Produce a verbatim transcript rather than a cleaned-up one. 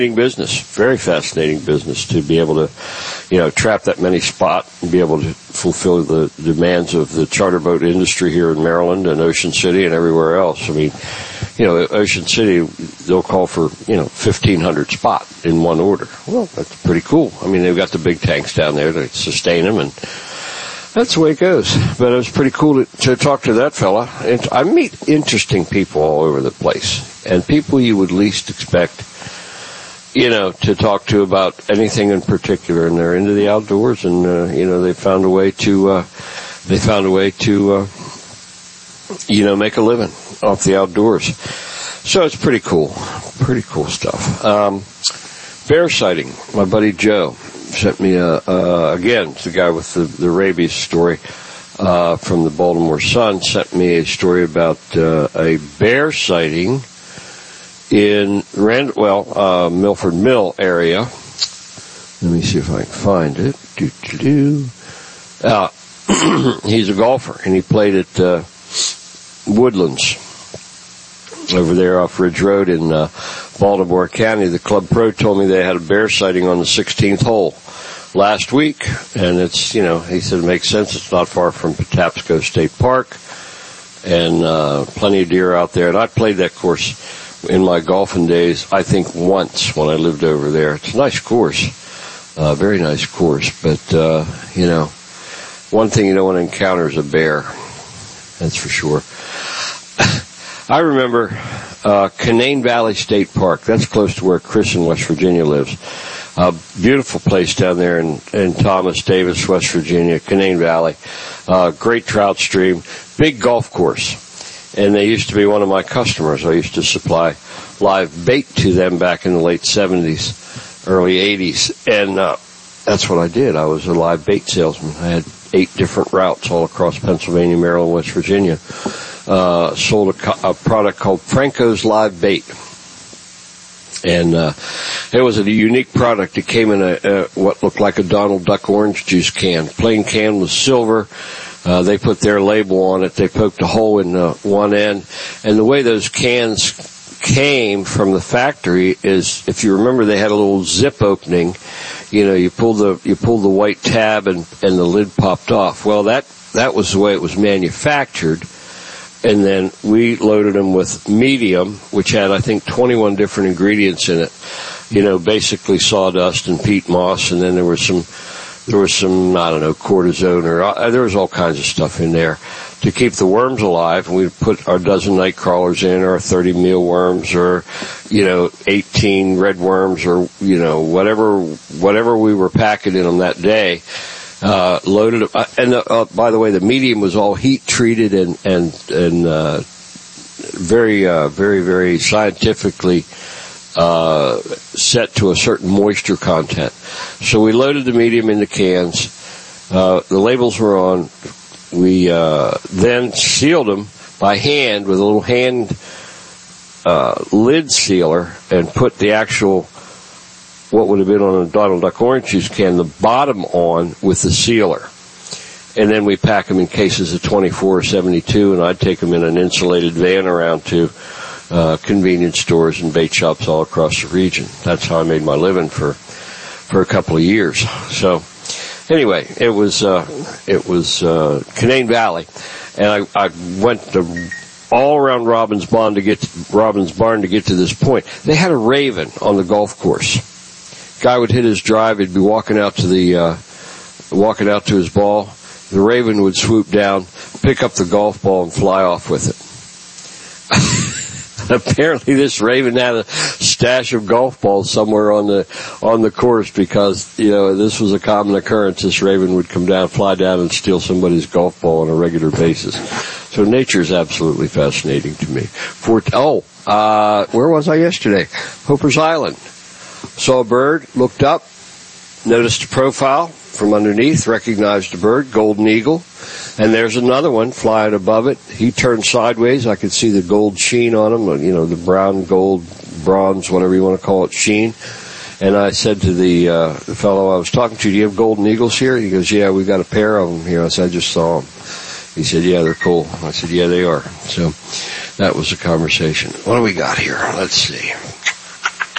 business, very fascinating business to be able to, you know, trap that many spot and be able to fulfill the demands of the charter boat industry here in Maryland and Ocean City and everywhere else. I mean, you know, Ocean City, they'll call for, you know, fifteen hundred spot in one order. Well, that's pretty cool. I mean, they've got the big tanks down there to sustain them, and that's the way it goes. But it was pretty cool to, to talk to that fella. And I meet interesting people all over the place, and people you would least expect, you know, to talk to about anything in particular, and they're into the outdoors, and uh, you know, they found a way to, uh, they found a way to, uh, you know, make a living off the outdoors. So it's pretty cool, pretty cool stuff. Um, bear sighting. My buddy Joe sent me a, uh, again, it's the guy with the, the rabies story, uh, from the Baltimore Sun, sent me a story about, uh, a bear sighting in Rand, well, uh, Milford Mill area. Let me see if I can find it. Do, do, do. Uh, he's a golfer, and he played at, uh, Woodlands over there off Ridge Road in, uh, Baltimore County. The Club Pro told me they had a bear sighting on the sixteenth hole last week, and it's, you know, he said it makes sense. It's not far from Patapsco State Park, and, uh, plenty of deer out there. And I played that course in my golfing days, I think once when I lived over there. It's a nice course, uh, very nice course, but, uh, you know, one thing you don't want to encounter is a bear. That's for sure. I remember, uh, Canaan Valley State Park. That's close to where Chris in West Virginia lives. A beautiful place down there in, in Thomas Davis, West Virginia, Canaan Valley. Uh, great trout stream, big golf course. And they used to be one of my customers. I used to supply live bait to them back in the late seventies, early eighties. And, uh, that's what I did. I was a live bait salesman. I had eight different routes all across Pennsylvania, Maryland, West Virginia. Uh, sold a, co- a product called Franco's Live Bait. And, uh, it was a unique product. It came in a, a, what looked like a Donald Duck orange juice can. Plain can was silver. Uh, they put their label on it. They poked a hole in uh, one end. And the way those cans came from the factory is, if you remember, they had a little zip opening. You know, you pull the, you pull the white tab and, and the lid popped off. Well, that, that was the way it was manufactured. And then we loaded them with medium, which had, I think, twenty-one different ingredients in it. You know, basically sawdust and peat moss, and then there was some, there was some, I don't know, cortisone, or uh, there was all kinds of stuff in there to keep the worms alive. And we'd put our dozen night crawlers in, or thirty mealworms, or, you know, eighteen red worms, or, you know, whatever, whatever we were packing in them that day. Uh, loaded, uh, and, uh, by the way, the medium was all heat treated and, and, and, uh, very, uh, very, very scientifically, uh, set to a certain moisture content. So we loaded the medium into cans, uh, the labels were on, we, uh, then sealed them by hand with a little hand, uh, lid sealer, and put the actual, what would have been on a Donald Duck orange juice can, the bottom on with the sealer. And then we pack them in cases of twenty-four or seventy-two, and I'd take them in an insulated van around to uh, convenience stores and bait shops all across the region. That's how I made my living for for a couple of years. So anyway, it was uh, it was uh, Canaan Valley, and I, I went to all around Robbins Barn to get to, Robbins Barn to get to this point. They had a raven on the golf course. Guy would hit his drive. He'd be walking out to the, uh, walking out to his ball. The raven would swoop down, pick up the golf ball, and fly off with it. Apparently this raven had a stash of golf balls somewhere on the, on the course, because, you know, this was a common occurrence. This raven would come down, fly down, and steal somebody's golf ball on a regular basis. So nature is absolutely fascinating to me. For, oh, uh, where was I yesterday? Hoper's Island. Saw a bird, looked up, noticed a profile from underneath, recognized the bird, golden eagle, and there's another one flying above it. He turned sideways. I could see the gold sheen on him, you know, the brown, gold, bronze, whatever you want to call it, sheen. And I said to the, uh, the fellow I was talking to, do you have golden eagles here? He goes, yeah, we've got a pair of them here. I said, I just saw them. He said, yeah, they're cool. I said, yeah, they are. So that was the conversation. What do we got here? Let's see.